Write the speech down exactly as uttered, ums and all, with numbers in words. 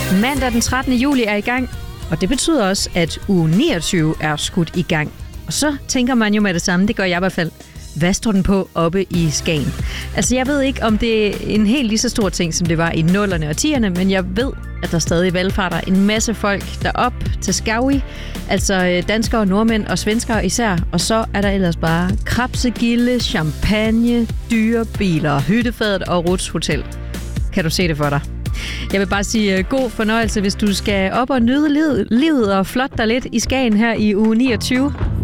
Mandag den trettende juli er i gang, og det betyder også, at uge niogtyve er skudt i gang. Og så tænker man jo med det samme, det gør jeg i hvert fald. Hvad står den på oppe i Skagen? Altså, jeg ved ikke, om det er en helt lige så stor ting, som det var i nullerne og tierne, men jeg ved, at der stadig valfarter en masse folk derop til Skaui. Altså danskere, nordmænd og svenskere især. Og så er der ellers bare krabsegilde, champagne, dyre biler, hyttefadet og Ruths Hotel. Kan du se det for dig? Jeg vil bare sige uh, god fornøjelse, hvis du skal op og nyde livet, livet og flotte dig lidt i Skagen her i uge niogtyve.